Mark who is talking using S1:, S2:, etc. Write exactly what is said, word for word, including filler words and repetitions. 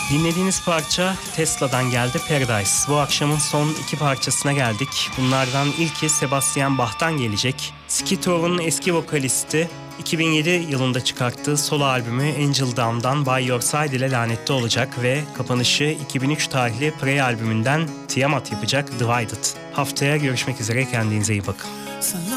S1: Dinlediğiniz parça Tesla'dan geldi, Paradise. Bu akşamın son iki parçasına geldik. Bunlardan ilki Sebastian Bach'tan gelecek. Skid Row'un eski vokalisti iki bin yedi yılında çıkarttığı solo albümü Angel Down'dan By Your Side ile lanetli olacak ve kapanışı iki bin üç tarihli Prey albümünden Tiamat yapacak, Divided. Haftaya görüşmek üzere, kendinize iyi bakın.